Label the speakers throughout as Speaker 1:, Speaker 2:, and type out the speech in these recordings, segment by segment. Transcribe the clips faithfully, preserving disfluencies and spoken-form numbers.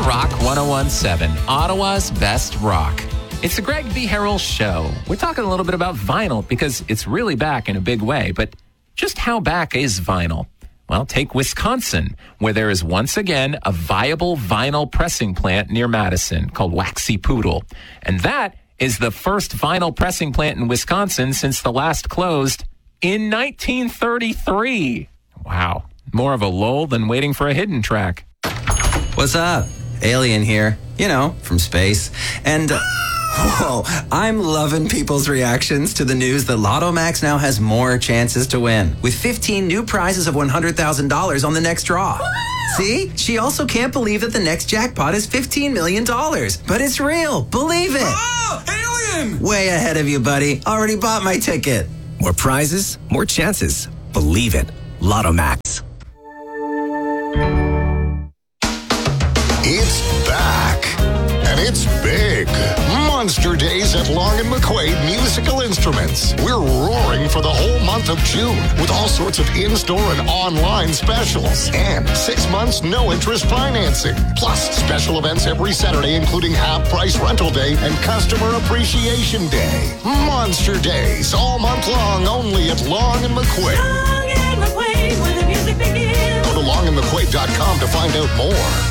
Speaker 1: Rock ten seventeen, Ottawa's best rock. It's the Greg V. Harrell Show. We're talking a little bit about vinyl because it's really back in a big way, but just how back is vinyl? Well, take Wisconsin, where there is once again a viable vinyl pressing plant near Madison called Waxy Poodle. And that is the first vinyl pressing plant in Wisconsin since the last closed in nineteen thirty-three. Wow. More of a lull than waiting for a hidden track.
Speaker 2: What's up? Alien here. You know, from space. And... Uh, Whoa, I'm loving people's reactions to the news that Lotto Max now has more chances to win, with fifteen new prizes of one hundred thousand dollars on the next draw. See? She also can't believe that the next jackpot is fifteen million dollars. But it's real. Believe it.
Speaker 3: Oh, alien!
Speaker 2: Way ahead of you, buddy. Already bought my ticket.
Speaker 4: More prizes, more chances. Believe it. Lotto Max.
Speaker 5: It's back. And it's big. Monster Days at Long and McQuaid Musical Instruments. We're roaring for the whole month of June with all sorts of in-store and online specials. And six months no-interest financing. Plus special events every Saturday, including half-price rental day and customer appreciation day. Monster Days all month long only at Long and McQuaid.
Speaker 6: Long and McQuaid, where the music begins.
Speaker 5: Go to long and mcquaid dot com to find out more.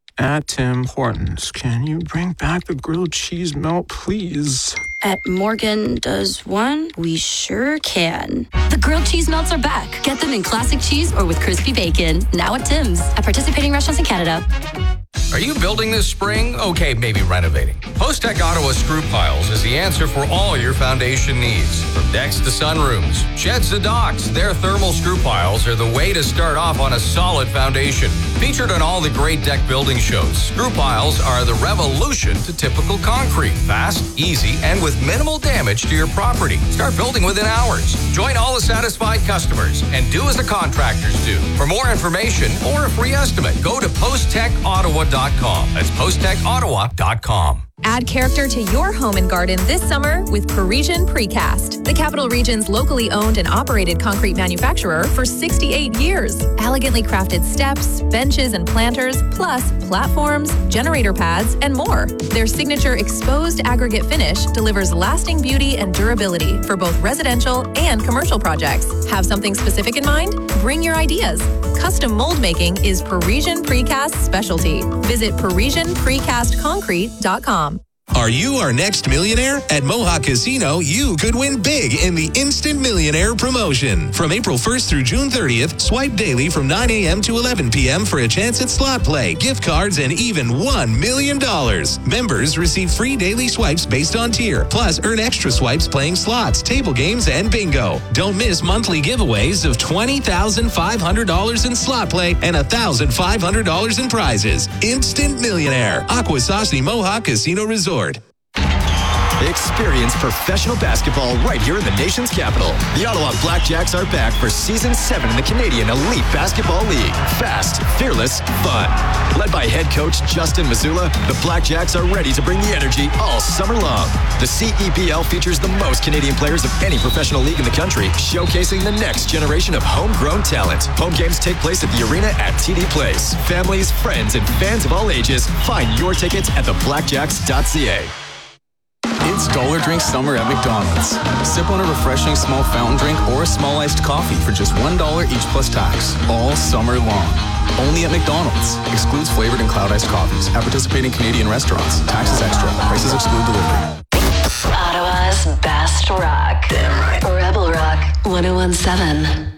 Speaker 7: At Tim Hortons, can you bring back the grilled cheese melt, please?
Speaker 8: At Morgan Does One, we sure can. The grilled cheese melts are back. Get them in classic cheese or with crispy bacon. Now at Tim's. At participating restaurants in Canada.
Speaker 9: Are you building this spring? Okay, maybe renovating. Post-Tech Ottawa Screw Piles is the answer for all your foundation needs. From decks to sunrooms, sheds to docks, their thermal screw piles are the way to start off on a solid foundation. Featured on all the great deck building shows, screw piles are the revolution to typical concrete. Fast, easy, and with minimal damage to your property. Start building within hours. Join all the satisfied customers and do as the contractors do. For more information or a free estimate, go to post tech ottawa dot com. That's post tech ottawa dot com.
Speaker 10: Add character to your home and garden this summer with Parisian Precast, the Capital Region's locally owned and operated concrete manufacturer for sixty-eight years. Elegantly crafted steps, benches, and planters, plus platforms, generator pads, and more. Their signature exposed aggregate finish delivers lasting beauty and durability for both residential and commercial projects. Have something specific in mind? Bring your ideas. Custom mold making is Parisian Precast's specialty. Visit parisian precast concrete dot com.
Speaker 11: Are you our next millionaire? At Mohawk Casino, you could win big in the Instant Millionaire promotion. From April first through June thirtieth, swipe daily from nine a.m. to eleven p.m. for a chance at slot play, gift cards, and even one million dollars. Members receive free daily swipes based on tier, plus earn extra swipes playing slots, table games, and bingo. Don't miss monthly giveaways of twenty thousand five hundred dollars in slot play and one thousand five hundred dollars in prizes. Instant Millionaire. Akwesasne Mohawk Casino Resort.
Speaker 4: Experience professional basketball right here in the nation's capital. The Ottawa Blackjacks are back for Season seven in the Canadian Elite Basketball League. Fast, fearless, fun. Led by head coach Justin Mazzulla, the Blackjacks are ready to bring the energy all summer long. The C E B L features the most Canadian players of any professional league in the country, showcasing the next generation of homegrown talent. Home games take place at the arena at T D Place. Families, friends, and fans of all ages, find your tickets at the blackjacks dot c a.
Speaker 12: It's Dollar Drink Summer at McDonald's. Sip on a refreshing small fountain drink or a small iced coffee for just one dollar each plus tax, all summer long. Only at McDonald's. Excludes flavored and cloud iced coffees. At participating Canadian restaurants. Taxes extra. Prices exclude delivery.
Speaker 8: Ottawa's best rock. Damn right. Rebel Rock ten seventeen.